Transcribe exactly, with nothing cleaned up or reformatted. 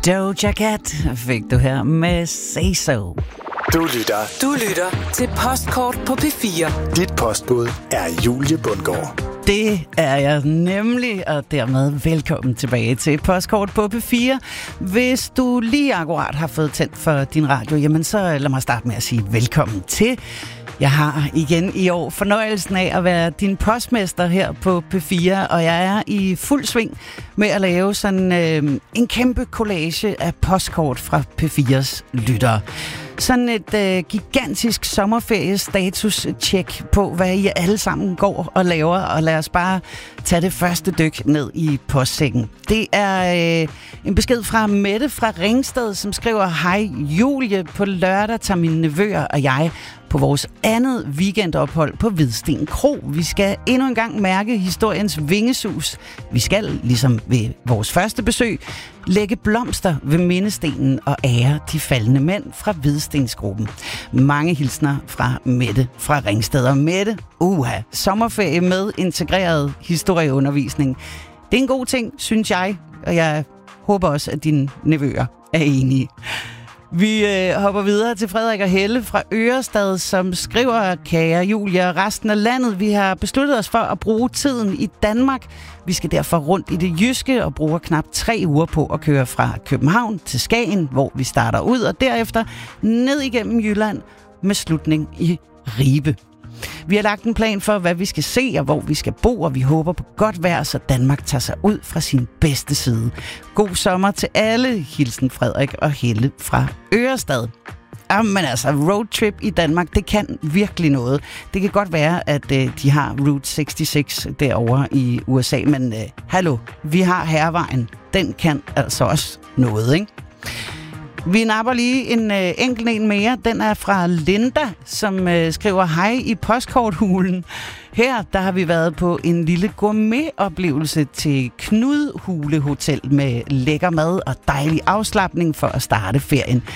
Doja Cat fik du her med Say So. Du lytter. Du lytter til Postkort på P fire. Dit postbud er Julie Bundgaard. Det er jeg nemlig, og dermed velkommen tilbage til Postkort på P fire. Hvis du lige akkurat har fået tændt for din radio, jamen så lad mig starte med at sige velkommen til. Jeg har igen i år fornøjelsen af at være din postmester her på P fire, og jeg er i fuld sving med at lave sådan øh, en kæmpe collage af postkort fra P fires lyttere. Sådan et øh, gigantisk sommerferie-status-check på, hvad I alle sammen går og laver, og lad os bare tage det første dyk ned i postsækken. Det er øh, en besked fra Mette fra Ringsted, som skriver: Hej Julie, på lørdag tager mine nevøer og jeg på vores andet weekendophold på Hvidsten Kro. Vi skal endnu en gang mærke historiens vingesus. Vi skal, ligesom ved vores første besøg, lægge blomster ved mindestenen og ære de faldne mænd fra Hvidstensgruppen. Mange hilsner fra Mette fra Ringsted. Og Mette, uha, sommerferie med integreret historieundervisning. Det er en god ting, synes jeg, og jeg håber også, at dine nevøer er enige. Vi øh, hopper videre til Frederik og Helle fra Ørestad, som skriver: Kære Julia og resten af landet, vi har besluttet os for at bruge tiden i Danmark. Vi skal derfor rundt i det jyske og bruger knap tre uger på at køre fra København til Skagen, hvor vi starter ud, og derefter ned igennem Jylland med slutning i Ribe. Vi har lagt en plan for, hvad vi skal se og hvor vi skal bo, og vi håber på godt vejr, så Danmark tager sig ud fra sin bedste side. God sommer til alle. Hilsen Frederik og Helle fra Ørestad. Jamen altså, roadtrip i Danmark, det kan virkelig noget. Det kan godt være, at øh, de har Route seksogtres derovre i U S A, men øh, hallo, vi har Hærvejen. Den kan altså også noget, ikke? Vi napper lige en øh, enkelt en mere. Den er fra Linda, som øh, skriver: Hej i postkorthulen. Her der har vi været på en lille gourmetoplevelse til Knud Hule Hotel med lækker mad og dejlig afslapning for at starte ferien.